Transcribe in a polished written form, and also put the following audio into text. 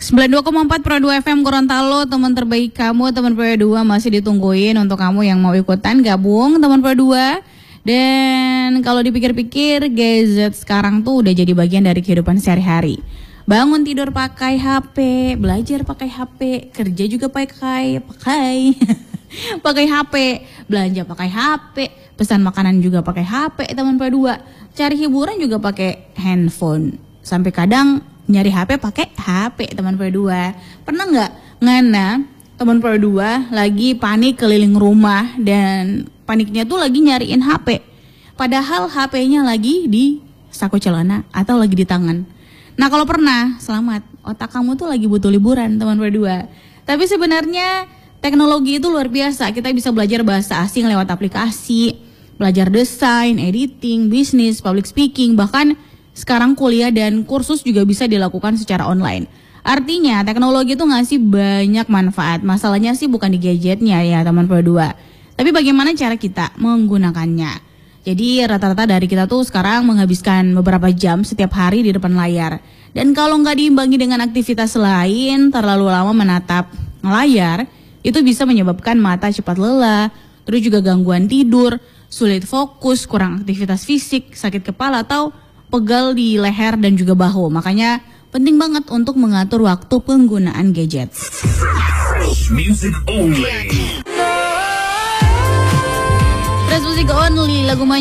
92,4 Pro 2 FM Gorontalo, teman terbaik kamu, teman Pro 2 masih ditungguin untuk kamu yang mau ikutan gabung teman Pro 2. Dan kalau dipikir-pikir, gadget sekarang tuh udah jadi bagian dari kehidupan sehari-hari. Bangun tidur pakai HP, belajar pakai HP, kerja juga pakai pakai HP, belanja pakai HP, pesan makanan juga pakai HP, teman Pro 2. Cari hiburan juga pakai handphone. Sampai kadang nyari HP pakai HP, teman Pro 2. Pernah nggak ngana teman Pro 2 lagi panik keliling rumah dan paniknya tuh lagi nyariin HP, padahal HP-nya lagi di saku celana atau lagi di tangan. Nah kalau pernah, selamat, otak kamu tuh lagi butuh liburan teman Pro 2. Tapi sebenarnya teknologi itu luar biasa. Kita bisa belajar bahasa asing lewat aplikasi, belajar desain, editing, bisnis, public speaking, bahkan sekarang kuliah dan kursus juga bisa dilakukan secara online. Artinya teknologi itu ngasih banyak manfaat. Masalahnya sih bukan di gadgetnya ya teman Pro 2, tapi bagaimana cara kita menggunakannya. Jadi rata-rata dari kita tuh sekarang menghabiskan beberapa jam setiap hari di depan layar. Dan kalau nggak diimbangi dengan aktivitas lain, terlalu lama menatap layar itu bisa menyebabkan mata cepat lelah, terus juga gangguan tidur, sulit fokus, kurang aktivitas fisik, sakit kepala atau pegal di leher dan juga bahu. Makanya penting banget untuk mengatur waktu penggunaan gadget. Music only. Fresh Music only, lagu